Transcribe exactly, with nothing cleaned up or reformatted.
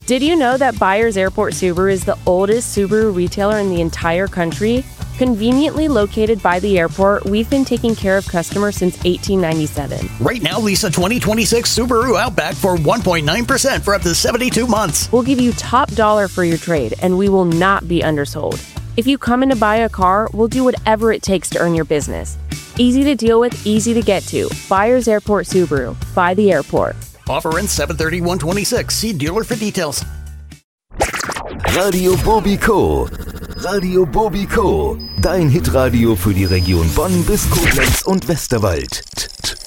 Did you know that Byers Airport Subaru is the oldest Subaru retailer in the entire country? Conveniently located by the airport, we've been taking care of customers since eighteen ninety-seven. Right now, lease a twenty twenty-six Subaru Outback for one point nine percent for up to seventy-two months. We'll give you top dollar for your trade, and we will not be undersold. If you come in to buy a car, we'll do whatever it takes to earn your business. Easy to deal with, easy to get to. Byers Airport Subaru. By the airport. Offer ends seven thirty one twenty-six. See dealer for details. Radio Bobiko. Radio Bobiko. Dein Hitradio für die Region Bonn bis Koblenz und Westerwald.